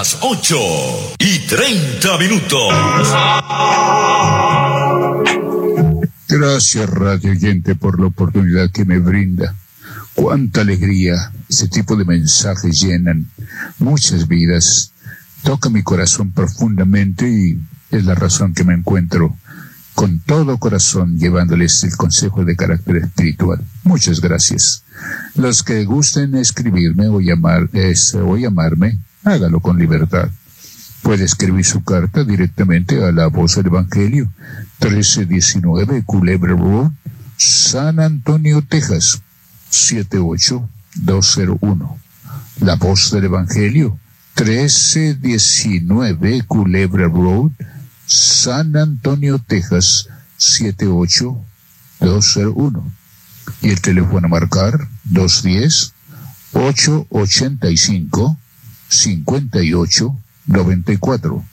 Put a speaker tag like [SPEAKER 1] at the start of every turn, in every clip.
[SPEAKER 1] Las 8:30.
[SPEAKER 2] Gracias, radio oyente, por la oportunidad que me brinda. Cuánta alegría. Ese tipo de mensajes llenan muchas vidas. Toca mi corazón profundamente y es la razón que me encuentro con todo corazón llevándoles el consejo de carácter espiritual. Muchas gracias. Los que gusten escribirme o llamarme, hágalo con libertad. Puede escribir su carta directamente a La Voz del Evangelio, 1319 Culebra Road, San Antonio, Texas, 78201. La Voz del Evangelio, 1319 Culebra Road, San Antonio, Texas, 78201. Y el teléfono a marcar, 210-885-5894.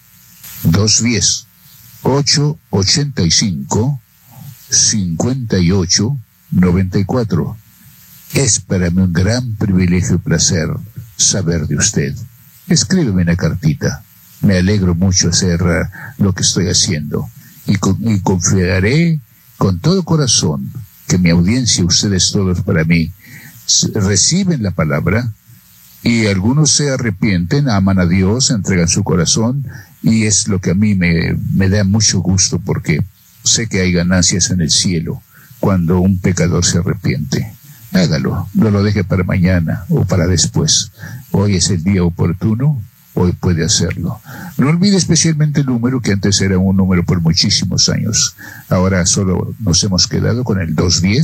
[SPEAKER 2] 210-885-5894. Es para mí un gran privilegio y placer saber de usted. Escríbeme una cartita. Me alegro mucho hacer lo que estoy haciendo. Y confiaré con todo corazón que mi audiencia, ustedes todos para mí, reciben la palabra y algunos se arrepienten, aman a Dios, entregan su corazón, y es lo que a mí me da mucho gusto, porque sé que hay ganancias en el cielo cuando un pecador se arrepiente. Hágalo, no lo deje para mañana o para después. Hoy es el día oportuno, hoy puede hacerlo. No olvide especialmente el número, que antes era un número por muchísimos años. Ahora solo nos hemos quedado con el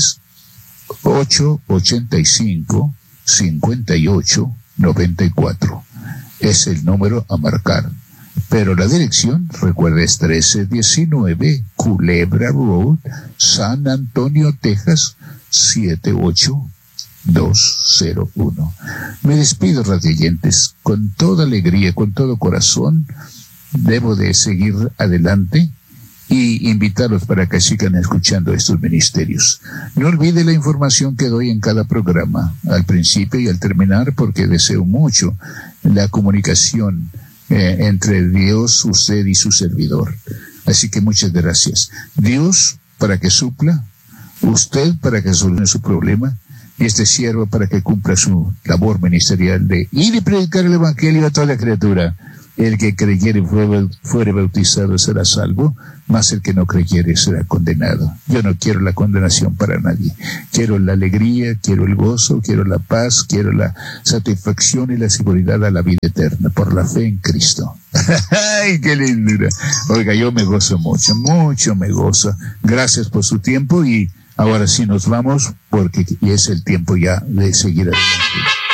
[SPEAKER 2] 210-885-5894. Es el número a marcar. Pero la dirección, recuerda, es 1319 Culebra Road, San Antonio, Texas, 78201. Me despido, radioyentes, con toda alegría, con todo corazón. Debo de seguir adelante y invitarlos para que sigan escuchando estos ministerios. No olvide la información que doy en cada programa, al principio y al terminar, porque deseo mucho la comunicación entre Dios, usted y su servidor. Así que muchas gracias. Dios para que supla, usted para que solucione su problema, y este siervo para que cumpla su labor ministerial de ir y predicar el Evangelio a toda criatura. El que creyere y fuere bautizado será salvo, mas el que no creyere será condenado. Yo no quiero la condenación para nadie. Quiero la alegría, quiero el gozo, quiero la paz, quiero la satisfacción y la seguridad a la vida eterna por la fe en Cristo. ¡Ay, qué lindura! Oiga, yo me gozo mucho, mucho me gozo. Gracias por su tiempo, y ahora sí nos vamos, porque es el tiempo ya de seguir adelante.